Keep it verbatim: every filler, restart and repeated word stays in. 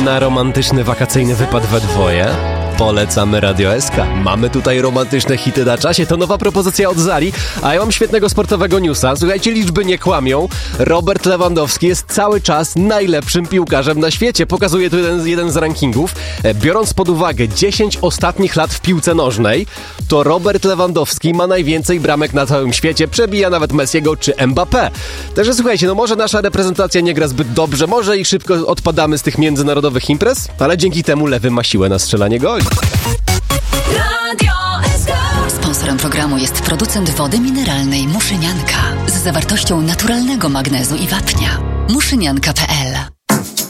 na romantyczny, wakacyjny wypad we dwoje? Polecamy Radio S K. Mamy tutaj romantyczne hity na czasie. To nowa propozycja od Zari, a ja mam świetnego sportowego newsa. Słuchajcie, liczby nie kłamią. Robert Lewandowski jest cały czas najlepszym piłkarzem na świecie. Pokazuje tu jeden, jeden z rankingów. Biorąc pod uwagę dziesięć ostatnich lat w piłce nożnej, to Robert Lewandowski ma najwięcej bramek na całym świecie. Przebija nawet Messiego czy Mbappé. Także słuchajcie, no może nasza reprezentacja nie gra zbyt dobrze, może i szybko odpadamy z tych międzynarodowych imprez, ale dzięki temu Lewy ma siłę na strzelanie goli. Sponsorem programu jest producent wody mineralnej Muszynianka z zawartością naturalnego magnezu i wapnia. muszynianka kropka p l